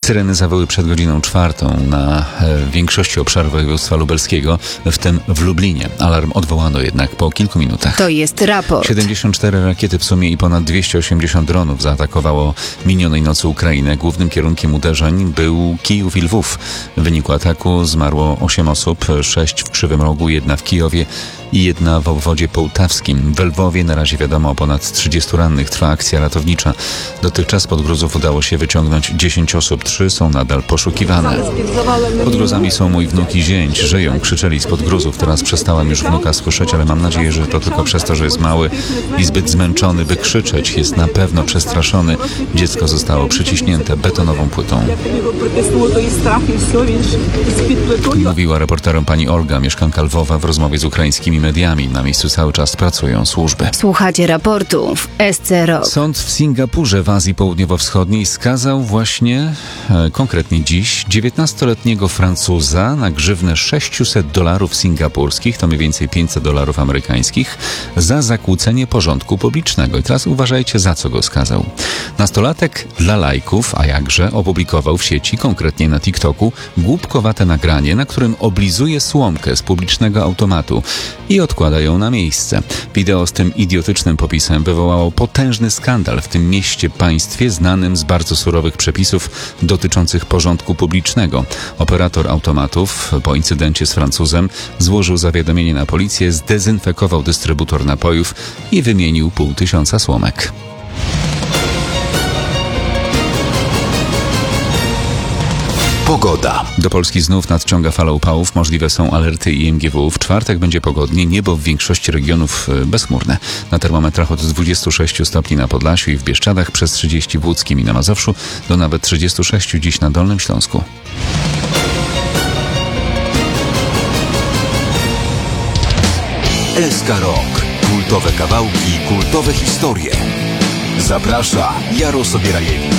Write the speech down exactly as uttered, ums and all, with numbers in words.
Syreny zawyły przed godziną czwartą na większości obszarów województwa lubelskiego, w tym w Lublinie. Alarm odwołano jednak po kilku minutach. To jest raport. siedemdziesiąt cztery rakiety w sumie i ponad dwieście osiemdziesiąt dronów zaatakowało minionej nocy Ukrainę. Głównym kierunkiem uderzeń był Kijów i Lwów. W wyniku ataku zmarło osiem osób, sześć w Krzywym Rogu, jedna w Kijowie i jedna w obwodzie połtawskim. W Lwowie na razie wiadomo o ponad trzydziestu rannych. Trwa akcja ratownicza. Dotychczas pod gruzów udało się wyciągnąć dziesięć osób. Trzy są nadal poszukiwane. Pod gruzami są mój wnuk i zięć. Żyją, krzyczeli spod gruzów. Teraz przestałem już wnuka słyszeć, ale mam nadzieję, że to tylko przez to, że jest mały i zbyt zmęczony, by krzyczeć. Jest na pewno przestraszony. Dziecko zostało przyciśnięte betonową płytą. Mówiła reporterom pani Olga, mieszkanka Lwowa, w rozmowie z ukraińskimi mediami. Na miejscu cały czas pracują służby. Słuchacie raportu w S C Rock. Sąd w Singapurze w Azji Południowo-Wschodniej skazał właśnie, e, konkretnie dziś, dziewiętnastoletniego Francuza na grzywnę sześćset dolarów singapurskich, to mniej więcej pięćset dolarów amerykańskich, za zakłócenie porządku publicznego. I teraz uważajcie, za co go skazał. Nastolatek dla lajków, a jakże, opublikował w sieci, konkretnie na TikToku, głupkowate nagranie, na którym oblizuje słomkę z publicznego automatu i odkłada ją na miejsce. Wideo z tym idiotycznym popisem wywołało potężny skandal w tym mieście państwie znanym z bardzo surowych przepisów dotyczących porządku publicznego. Operator automatów po incydencie z Francuzem złożył zawiadomienie na policję, zdezynfekował dystrybutor napojów i wymienił pół tysiąca słomek. Pogoda. Do Polski znów nadciąga fala upałów, możliwe są alerty I M G W. W czwartek będzie pogodnie, niebo w większości regionów bezchmurne. Na termometrach od dwudziestu sześciu stopni na Podlasiu i w Bieszczadach, przez trzydzieści w Łódzkim i na Mazowszu, do nawet trzydziestu sześciu dziś na Dolnym Śląsku. S K Rock. Kultowe kawałki, kultowe historie. Zaprasza Jarosław Bierajewicz.